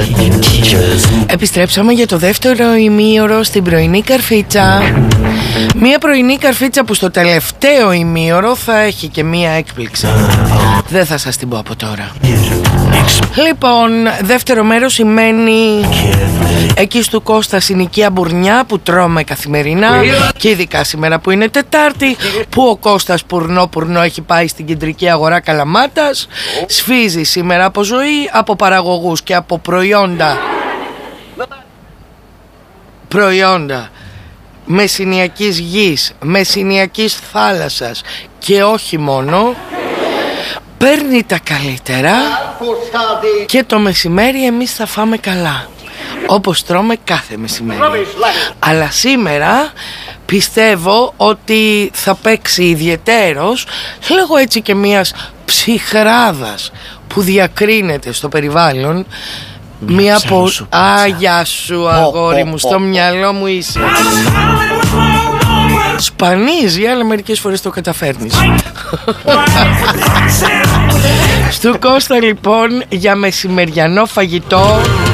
Επιστρέψαμε για το δεύτερο ημίωρο στην πρωινή καρφίτσα. Μία πρωινή καρφίτσα που στο τελευταίο ημίωρο θα έχει και μία έκπληξη. Δεν θα σας την πω από τώρα. Λοιπόν, δεύτερο μέρος σημαίνει εκεί του Κώστα συνοικία μπουρνιά που τρώμε καθημερινά. Και ειδικά σήμερα που είναι Τετάρτη, που ο Κώστας πουρνό έχει πάει στην κεντρική αγορά Καλαμάτας. Σφίζει σήμερα από ζωή, από παραγωγούς και από προϊόντα μεσηνιακής γης, μεσηνιακής θάλασσας και όχι μόνο. Παίρνει τα καλύτερα και το μεσημέρι εμείς θα φάμε καλά, όπως τρώμε κάθε μεσημέρι. Αλλά σήμερα πιστεύω ότι θα παίξει ιδιαιτέρως, λέγω έτσι, και μιας ψυχράδας που διακρίνεται στο περιβάλλον. Μία από... Γεια σου αγόρι μου, στο μυαλό μου είσαι. Σπανίζει, αλλά μερικές φορές το καταφέρνεις. Στου Κώστα λοιπόν για μεσημεριανό φαγητό